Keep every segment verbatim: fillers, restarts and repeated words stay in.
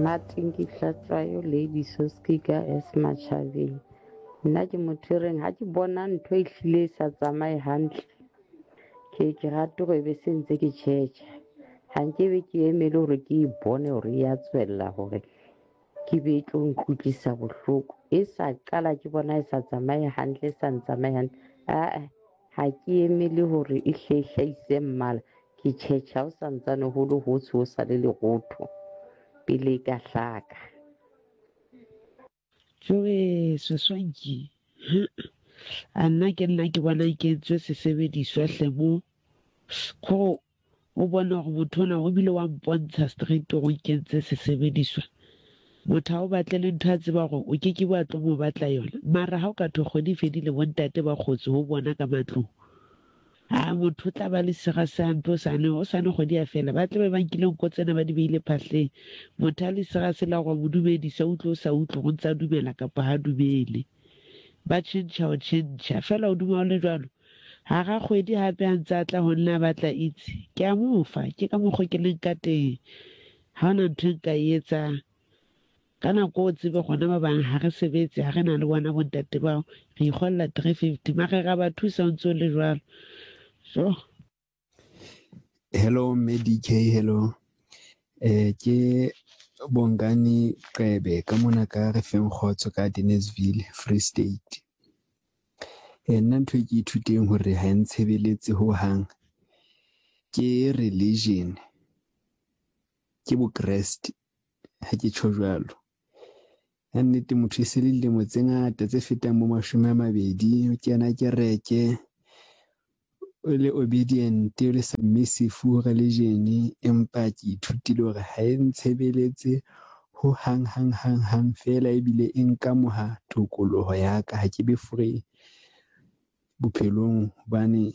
Martin ke Hlatswayo Lady Soskika S Machabeng. Nna ke motho reng ha ke bona ntho e hlile sa tsamaye hantle ke ke rata go be sentse ke tšhetša ha nke be ke emele hore ke e bone hore ya tswella hore ke be tlo nkutlisa bohloko e sa qala ke bona e sa tsamaye hantle e sa ntsamaye hantle a ha ke emele hore e hlaihlaise mmala ke tšhetša o sa ntsane ho le ho tsho sa le legotho pele ka hlaka joe seswanki a nna ke nna ke bona ke etswe sesebediswa hle mo go o bona gore motho ona o bile wa mpontsha straight go kentse sesebediswa motho ha o batle le ntho a tseba gore o ke ke ba tlo mo batla yona mara ha o ka tho kgwedi fedile bontate ba kgotse ho bona ka matlong ha motho o tla ba le sega sa mpe o sane o sane kgwedi ya fela ba tlabe ba nkile nko tsena ba di beile phahleng motho a le sega se la go modumedisa o tlo sa utlwe go ntsa dumela kapa ha dumele ba tšhentšha o tšhentšha fela o duma o le jalo ha ga kgwedi hape a ntse a tla go nna batla itse ke a mofa ke ka mokgwa ke leng ka teng ha ona ntho e nka e etsang ka nako o tsebe gona ba bang ha re sebetse ha re na le bona bontate bao re ikgolla three fifty mare ga ba thusa o ntse o le jwalo so hello Medicare hello eh ke Bongani Qebe ka mona ka re feng khotso ka Dennisville Free State e nna ntho e ke ithuteng hore ha ntshebeletse ho hang ke religion ke bo Christ ha ke tjho jwalo ya nnete motho e se le dilemo tse ngata tse fetang mo mashome a mabedi o kena kereke o le obedient o le submissive ho religion empa ke ithutile hore ha e ntshebeletse ho hang hang hang hang fela ebile e nka moha tokoloho ya ka ha ke be free bophelong bane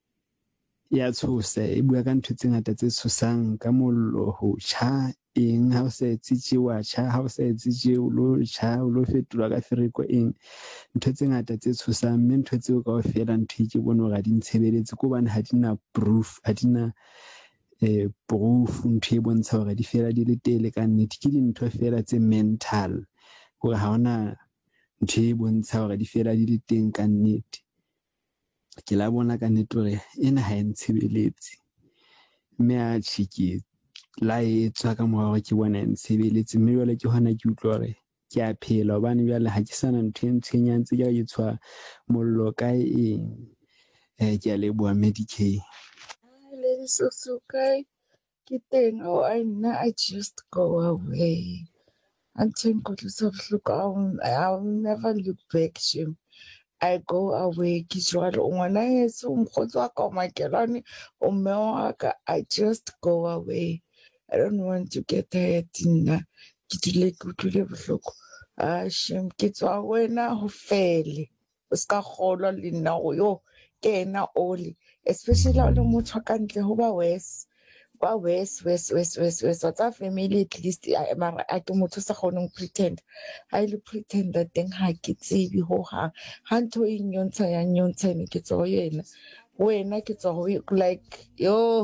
ya tshosa e bua ka ntho tse ngata tse tshosang ka mollo ho tjha eng ha o sa etse wa tjha ha o sa etse o lo tjha o lo fetolwa ka fereko eng ntho tse ngata tse tshosang mme ntho tseo kaofela ntho e ke bone hore ha di ntshebeletse ko bane ha di na proof ha di na eh proof ntho e bontsha hore di fela di le tele ka nnete ke dintho fela tse mental hore ha ona ntho e bontsha hore di fela di le teng ka nnete ke la bona ka nnete hore ena ha e ntshebeletse mme a tshiki la etswa ka mora hore ke bona e ntshebeletse mme jwale ke hona ke utlwa hore ke a phela hobane jwale ha ke sana ntho e ntshwenyang tse ke tshwa mollo ka eng eh ke a leboha Medicare Lady Sosukai ke teng o I nna I just go away until nkotlisa bohloko I'll never look back Jim I go away ke jwalo ngwana yeso mokgotsi wa ka o makelwane o mme wa ka I just go away I don't want to get hurt nna ke dile ke utlwile bohloko ah shame ke tswa wena ho fele o ska kgolwa le nna go yo ke ena oli especially le motho ka ntle ho ba worse ba worse worse worse worse worse tsa family at least mara a ke motho sa kgoneng pretend ha ile pretend teng ha ke tsebe ho hang ha ntho e nyontsha ya nyontsha ne ke tswa yena wena ke tswa like yo